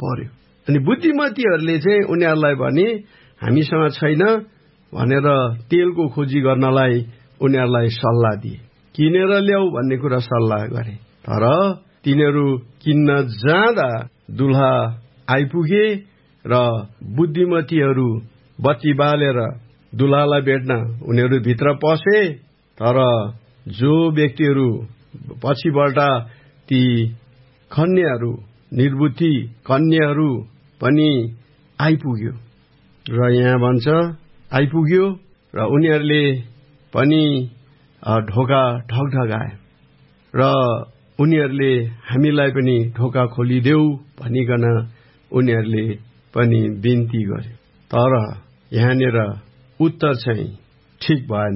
पर्यो। अनि बुद्धिमतीहरूले चाहिँ उनीहरूलाई भने हामीसँग छैन भनेर तेलको खोजी गर्नलाई उनीहरूलाई सल्लाह दिए, किनेर ल्याऊ भन्ने कुरा सल्लाह गरे। तर तिनीहरू किन्न जाँदा दुल्हा आइपुगे र बुद्धिमतीहरू बत्ती बालेर दुल्हालाई भेट्न उनीहरू भित्र पसे। तर जो व्यक्तिहरू पछिबाट ती कन्याहरू निर्बुद्धि कन्याहरू पनि आइपुग्यो र यहाँ भन्छ आइपुग्यो र उनीहरूले पनि ढोका ढकढकाए र उनीहरूले हामीलाई पनि ढोका खोलिदेऊ भनिकन उनीहरूले पनि बिन्ती गर्यो। तर यहाँनिर उत्तर चाहिँ ठिक भएन।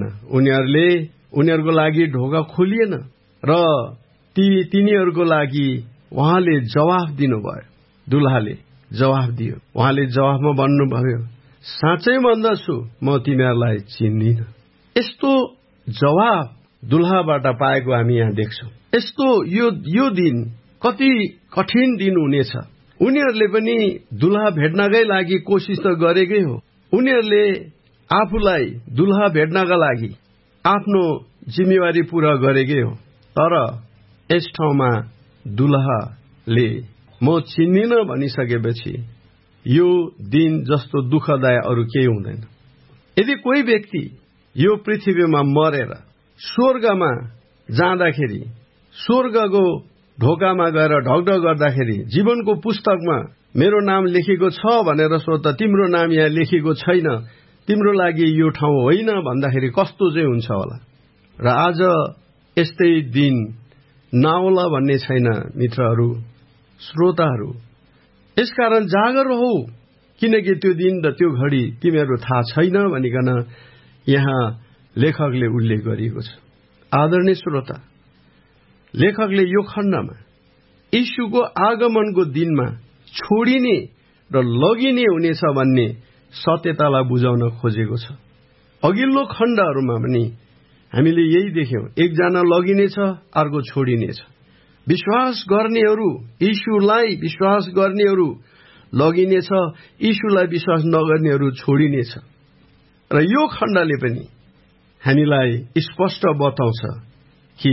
उनीहरूको लागि ढोका खोलिएन र तिनीहरूको लागि उहाँले जवाफ दिनुभयो। दुल्हाले जवाफ दियो। उहाँले जवाफमा भन्नुभयो, साँच्चै भन्दछु म तिमीहरूलाई चिन्दिन। यस्तो जवाफ दुल्हाबाट पाएको हामी यहाँ देख्छौं। यस्तो यो दिन कति कठिन दिन हुनेछ। उनीहरूले पनि दुल्हा भेट्नकै लागि कोसिस त गरेकै हो। उनीहरूले आफूलाई दुल्हा भेट्नका लागि आफ्नो जिम्मेवारी पूरा गरेकै हो। तर यस ठाउँमा दुल्हाले म चिन्दिन भनिसकेपछि यो दिन जस्तो दुःखदायक अरू केही हुँदैन। यदि कोही व्यक्ति यो पृथ्वीमा मरेर स्वर्गमा जाँदाखेरि स्वर्गको ढोकामा गएर ढकढक गर्दाखेरि जीवनको पुस्तकमा मेरो नाम लेखेको छ भनेर सोध्दा तिम्रो नाम यहाँ लेखेको छैन, तिम्रो लागि यो ठाउँ होइन भन्दाखेरि कस्तो चाहिँ हुन्छ होला। र आज यस्तै दिन नआउला भन्ने छैन मित्रहरू, श्रोताहरू। यसकारण जागर रहौ, किनकि त्यो दिन र त्यो घडी तिमीहरू थाहा छैन भनिकन यहाँ लेखकले उल्लेख गरिएको छ। आदरणीय श्रोता, लेखकले यो खण्डमा यीशुको आगमनको दिनमा छोडिने र लगिने हुनेछ भन्ने सत्यतालाई बुझाउन खोजेको छ। अघिल्लो खण्डहरूमा पनि हामीले यही देख्यौं, एकजना लगिनेछ, अर्को छोडिनेछ। विश्वास गर्नेहरू, यीशुलाई विश्वास गर्नेहरू लगिनेछ, यीशुलाई विश्वास नगर्नेहरू छोडिनेछ। र यो खण्डले पनि हामीलाई स्पष्ट बताउँछ कि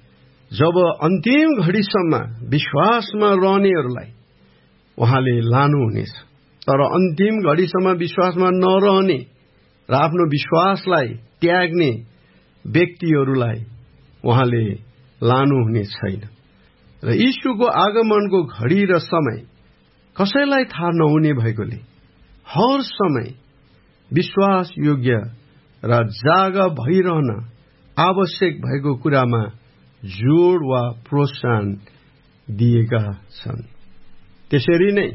जब अन्तिम घडीसम्म विश्वासमा रहनेहरूलाई उहाँले लानुहुनेछ। तर अन्तिम घडीसम्म विश्वासमा नरहने र आफ्नो विश्वासलाई त्याग्ने व्यक्तिहरूलाई उहाँले लानुहुने छैन। र यीशुको आगमनको घडी र समय कसैलाई थाहा नहुने भएकोले हर समय विश्वास योग्य र जागा भइरहन आवश्यक भएको कुरामा जोड वा प्रोत्साहन दिएका छन्। त्यसरी नै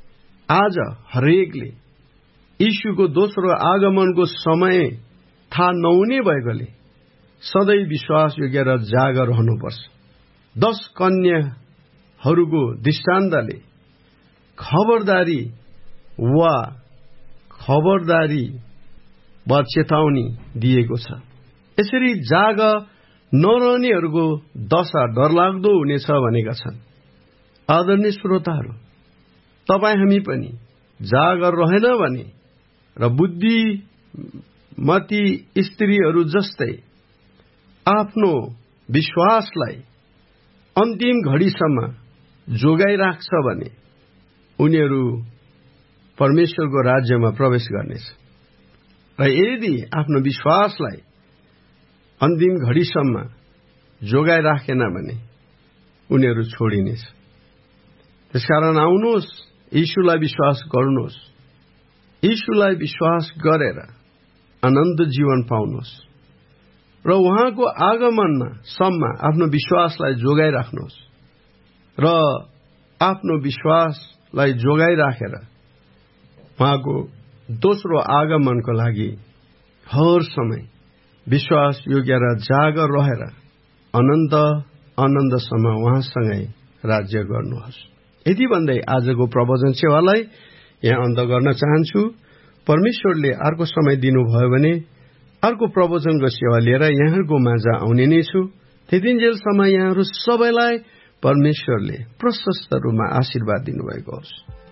आज हरेकले यीशुको दोस्रो आगमनको समय थाहा नहुने भएकोले सधैँ विश्वास योग्य र जागा रहनुपर्छ। 10 कन्याहरूको दृष्टान्तले खबरदारी वा चेतावनी दिएको छ। यसरी जागा नरहनेहरूको दशा डरलाग्दो हुनेछ भनेका छन्। आदरणीय श्रोताहरू, तपाईँ हामी पनि जागर रहेन भने र बुद्धिमती स्त्रीहरू जस्तै आफ्नो विश्वासलाई अन्तिम घडीसम्म जोगाइराख्छ भने उनीहरू परमेश्वरको राज्यमा प्रवेश गर्नेछ। र यदि आफ्नो विश्वासलाई अन्तिम घडीसम्म जोगाइराखेन भने उनीहरू छोडिनेछ। त्यसकारण आउनुहोस्, यीशुलाई विश्वास गर्नुहोस्। यीशुलाई विश्वास गरेर अनन्त जीवन पाउनुहोस् र उहाँको आगमनमा सम्म आफ्नो विश्वासलाई जोगाइराख्नुहोस् र आफ्नो विश्वासलाई जोगाइराखेर उहाँको दोस्रो आगमनको लागि हर समय विश्वास योग्य र जागर रहेर अनन्तसम्म उहाँसँगै राज्य गर्नुहोस्। यति भन्दै आजको प्रवचन सेवालाई यहाँ अन्त गर्न चाहन्छु। परमेश्वरले अर्को समय दिनुभयो भने अर्को प्रवचनको सेवा लिएर यहाँहरूको माझ आउने नै छु। त्यतिन्जेलसम्म यहाँहरू सबैलाई परमेश्वरले प्रशस्त रूपमा आशीर्वाद दिनुभएको होस्।